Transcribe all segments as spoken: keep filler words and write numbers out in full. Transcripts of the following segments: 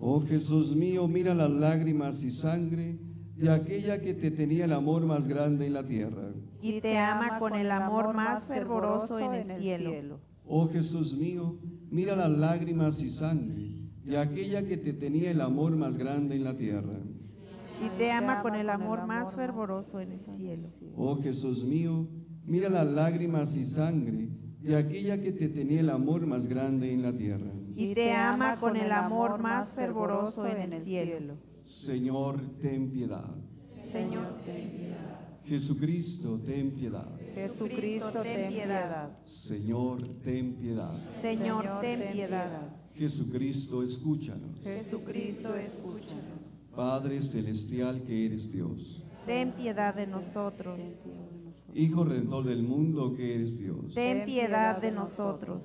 Oh Jesús mío, mira las lágrimas y sangre de aquella que te tenía el amor más grande en la tierra. Y te ama con el amor más fervoroso en el cielo. Oh Jesús mío, mira las lágrimas y sangre de aquella que te tenía el amor más grande en la tierra. Y te ama con el amor más fervoroso en el cielo. Oh Jesús mío, mira las lágrimas y sangre de aquella que te tenía el amor más grande en la tierra. Y te ama con el amor más fervoroso en el cielo. Señor, ten piedad. Señor, ten piedad. Jesucristo, ten piedad. Jesucristo, ten piedad. Señor, ten piedad. Señor, ten piedad. Jesucristo, escúchanos. Jesucristo, escúchanos. Padre celestial que eres Dios. Ten piedad de nosotros. Hijo Redentor del mundo que eres Dios. Ten piedad de nosotros.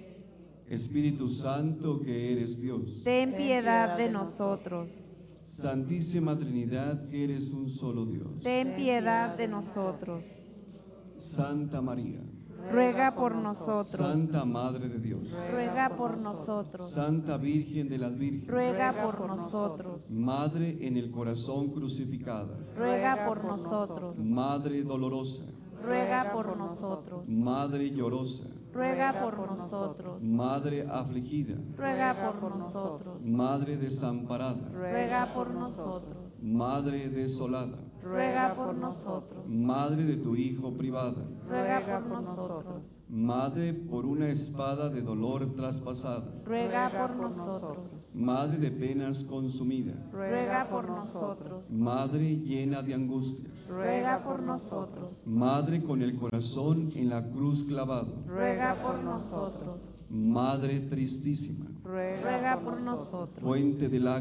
Espíritu Santo que eres Dios. Ten piedad de nosotros. Santísima Trinidad que eres un solo Dios. Ten piedad de nosotros. Santa María. Ruega por nosotros. Santa Madre de Dios. Ruega por nosotros. Santa Virgen de las Vírgenes. Ruega por nosotros. Madre en el corazón crucificada. Ruega por nosotros. Madre dolorosa. Ruega por nosotros. Madre llorosa. Ruega por nosotros. Madre afligida. Ruega por nosotros. Madre desamparada. Ruega por nosotros. Madre desolada. Ruega por nosotros. Madre de tu Hijo privada. Ruega por nosotros. Madre por una espada de dolor traspasada. Ruega por nosotros. Madre de penas consumida. Ruega por nosotros. Madre llena de angustias. Ruega por nosotros. Madre con el corazón en la cruz clavado. Ruega por nosotros. Madre tristísima. Ruega por nosotros. Fuente de lágrimas.